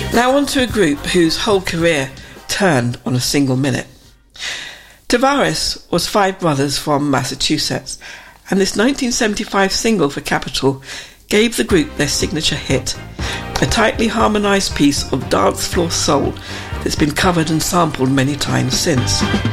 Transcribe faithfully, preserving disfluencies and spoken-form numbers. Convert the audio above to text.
Now on to a group whose whole career turned on a single minute. Tavares was five brothers from Massachusetts, and this nineteen seventy-five single for Capitol gave the group their signature hit, a tightly harmonised piece of dance floor soul that's been covered and sampled many times since.